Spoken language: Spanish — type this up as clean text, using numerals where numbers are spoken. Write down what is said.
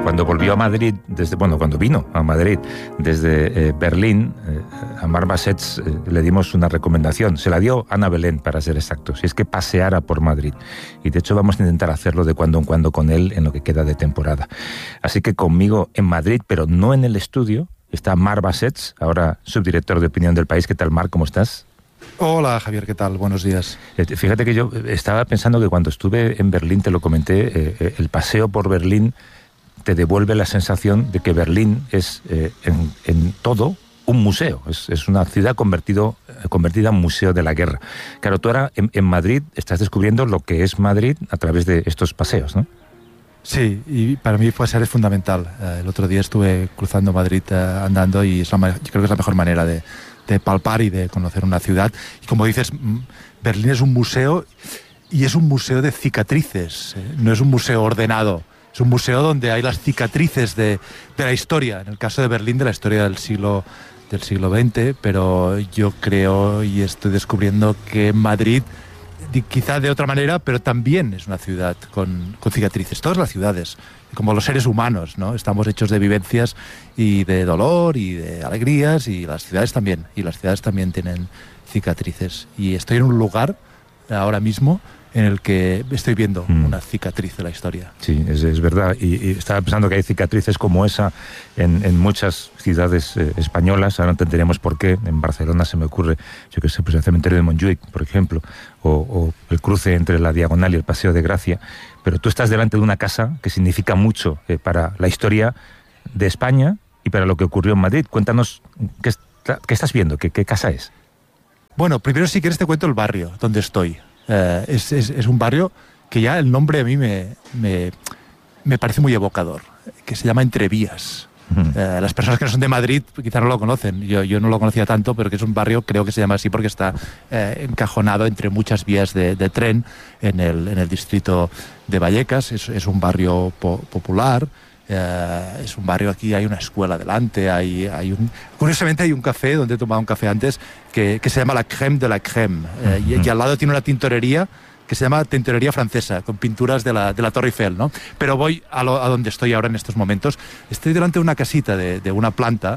cuando volvió a Madrid, cuando vino a Madrid desde Berlín, a Marc Bassets le dimos una recomendación. Se la dio Ana Belén, para ser exactos, y es que paseara por Madrid. Y de hecho vamos a intentar hacerlo de cuando en cuando con él en lo que queda de temporada. Así que conmigo en Madrid, pero no en el estudio, está Marc Bassets, ahora subdirector de Opinión del País. ¿Qué tal, Marc? ¿Cómo estás? Hola, Javier, ¿qué tal? Buenos días. Fíjate que yo estaba pensando que cuando estuve en Berlín, te lo comenté, el paseo por Berlín te devuelve la sensación de que Berlín es en todo un museo. Es una ciudad convertida en museo de la guerra. Claro, tú ahora en Madrid estás descubriendo lo que es Madrid a través de estos paseos, ¿no? Sí, y para mí es fundamental. El otro día estuve cruzando Madrid andando y yo creo que es la mejor manera de palpar y de conocer una ciudad. Y como dices, Berlín es un museo, y es un museo de cicatrices. No es un museo ordenado. Es un museo donde hay las cicatrices de la historia. En el caso de Berlín, de la historia del siglo XX, pero yo creo y estoy descubriendo que Madrid, quizá de otra manera, pero también es una ciudad con cicatrices. Todas las ciudades, como los seres humanos, ¿no? Estamos hechos de vivencias y de dolor y de alegrías, y las ciudades también. Y las ciudades también tienen cicatrices. Y estoy en un lugar ahora mismo en el que estoy viendo una cicatriz de la historia. Sí, es verdad. Y estaba pensando que hay cicatrices como esa en muchas ciudades españolas. Ahora entenderemos por qué. En Barcelona se me ocurre, yo que sé, pues el cementerio de Montjuïc, por ejemplo, o el cruce entre la Diagonal y el Paseo de Gracia. Pero tú estás delante de una casa que significa mucho para la historia de España y para lo que ocurrió en Madrid. Cuéntanos, ¿qué estás viendo? ¿Qué casa es? Bueno, primero, si quieres, te cuento el barrio donde estoy. Es un barrio que ya el nombre a mí me parece muy evocador, que se llama Entrevías. Las personas que no son de Madrid quizá no lo conocen, yo no lo conocía tanto, pero que es un barrio, creo que se llama así porque está encajonado entre muchas vías de tren en el distrito de Vallecas. Es un barrio popular. Es un barrio, aquí hay una escuela delante, curiosamente hay un café donde he tomado un café antes que se llama La Crème de la Crème, y al lado tiene una tintorería que se llama Tintorería Francesa, con pinturas de la Torre Eiffel, ¿no? Pero voy a donde estoy ahora en estos momentos. Estoy delante de una casita de una planta